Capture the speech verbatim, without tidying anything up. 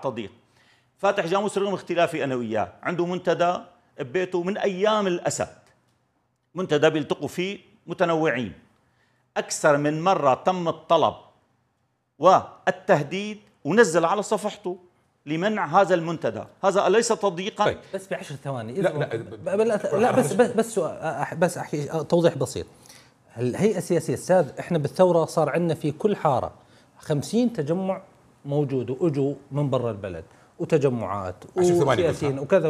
تضييق. فاتح جاموس رغم اختلافي أنا وياه عنده منتدى ببيته من أيام الأسد، منتدى بيلتقوا فيه متنوعين. أكثر من مرة تم الطلب والتهديد ونزل على صفحته لمنع هذا المنتدى. هذا أليس تضييقا؟ طيب. بس بعشر ثواني. لا لا, لا بس بس بس بس أحكي توضيح بسيط. الهيئة السياسية استاذ، احنا بالثورة صار عندنا في كل حارة خمسين تجمع موجود، واجوا من برا البلد وتجمعات وسياسيين وكذا.